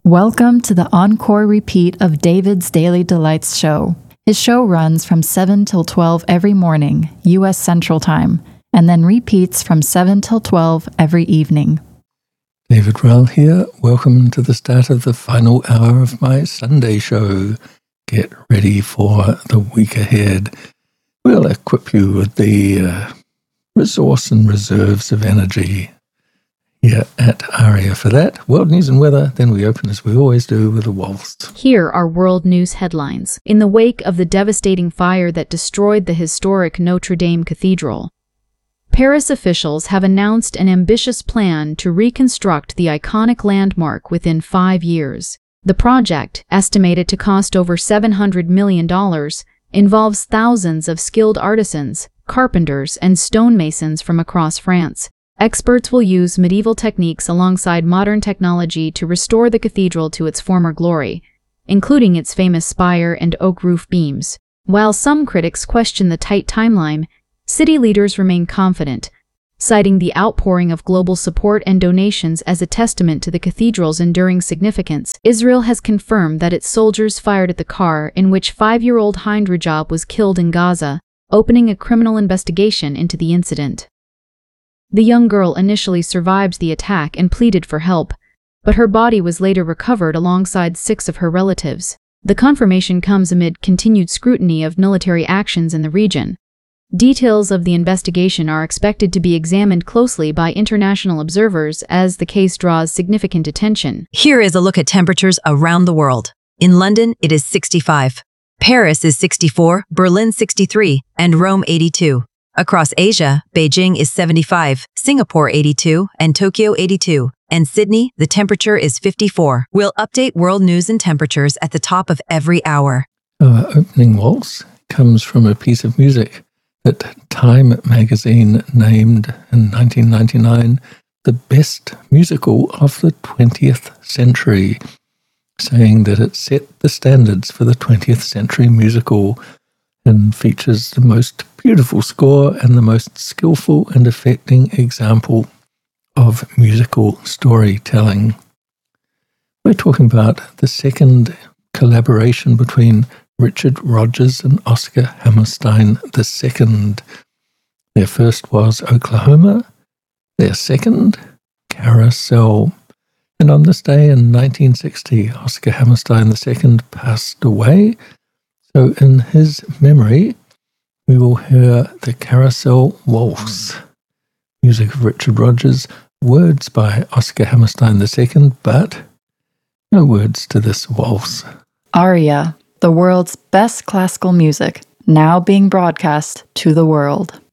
Welcome to the encore repeat of David's Daily Delights show. His show runs from 7 till 12 every morning, U.S. Central Time, and then repeats from 7 till 12 every evening. David Rowell here. Welcome to the start of the final hour of my Sunday show. Get ready for the week ahead. We'll equip you with the resource and reserves of energy here at ARIA for that. World news and weather, then we open as we always do with a waltz. Here are world news headlines. In the wake of the devastating fire that destroyed the historic Notre Dame Cathedral, Paris officials have announced an ambitious plan to reconstruct the iconic landmark within 5 years. The project, estimated to cost over $700 million, involves thousands of skilled artisans, carpenters, and stonemasons from across France. Experts will use medieval techniques alongside modern technology to restore the cathedral to its former glory, including its famous spire and oak roof beams. While some critics question the tight timeline, city leaders remain confident, citing the outpouring of global support and donations as a testament to the cathedral's enduring significance. Israel has confirmed that its soldiers fired at the car in which 5-year-old Hind Rajab was killed in Gaza, opening a criminal investigation into the incident. The young girl initially survived the attack and pleaded for help, but her body was later recovered alongside 6 of her relatives. The confirmation comes amid continued scrutiny of military actions in the region. Details of the investigation are expected to be examined closely by international observers as the case draws significant attention. Here is a look at temperatures around the world. In London, it is 65. Paris is 64, Berlin 63, and Rome 82. Across Asia, Beijing is 75, Singapore 82, and Tokyo 82. And Sydney, the temperature is 54. We'll update world news and temperatures at the top of every hour. Our opening waltz comes from a piece of music that Time magazine named in 1999 the best musical of the 20th century, saying that it set the standards for the 20th century musical and features the most beautiful score and the most skillful and affecting example of musical storytelling. We're talking about the second collaboration between Richard Rodgers and Oscar Hammerstein II. Their first was Oklahoma, their second, Carousel. And on this day in 1960, Oscar Hammerstein II passed away. So in his memory, we will hear the Carousel Waltz, music of Richard Rodgers, words by Oscar Hammerstein II, but no words to this waltz. ARIA, the world's best classical music, now being broadcast to the world.